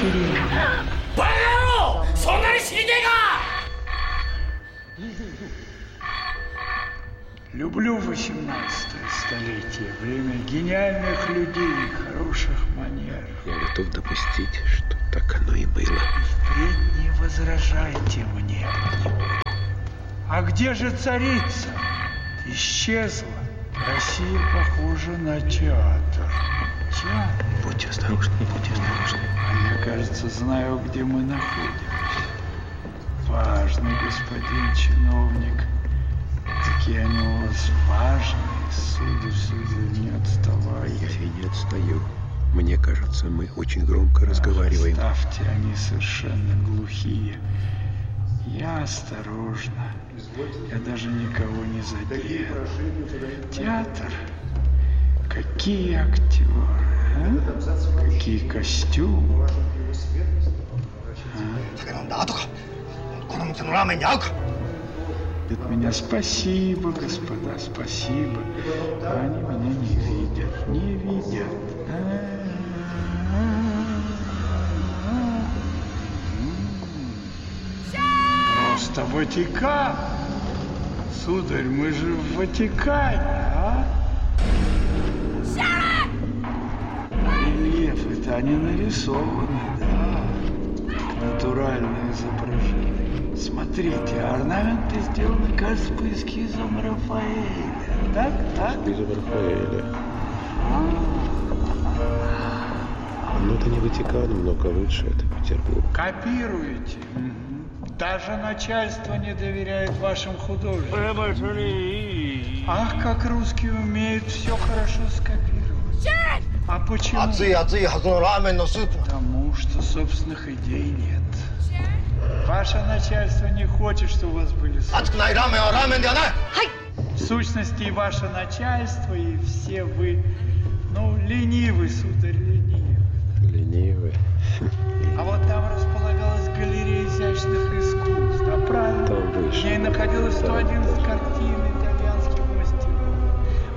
Кирилловна. Люблю 18-е столетие, время гениальных людей, хороших манер. Я готов допустить, что так оно и было. Впредь не возражайте мне. А где же царица? Исчезла. Россия похожа на театр. Театр. Будьте осторожны, будьте осторожны. А я, кажется, знаю, где мы находимся. Важный господин чиновник. Какие они у вас важные, сударь, не отставайте. Я не отстаю. Мне кажется, мы очень громко разговариваем. Оставьте, они совершенно глухие. Я осторожно. Я даже никого не задел. Театр. Какие актеры, а? Какие костюмы. От меня спасибо, господа, спасибо. А они меня не видят, не видят. Просто Ватикан. Сударь, мы же в Ватикане, а? Рельефы-то они нарисованы, да. Натуральное изображение. Смотрите, орнаменты сделаны, кажется, по эскизам Рафаэля. Так? Эскизом Рафаэля. Ну, это не Ватикан, много лучше, это Петербург. Копируете. Даже начальство не доверяет вашим художникам. Ах, как русские умеют все хорошо скопировать. А почему? Потому что собственных идей нет. Ваше начальство не хочет, чтобы у вас были в сущности, и ваше начальство, и все вы, ленивы, сударь, ленивы. Ленивы. А вот там располагалась галерея изящных искусств, а правильно? Там выше. В ней находилось 111 картины.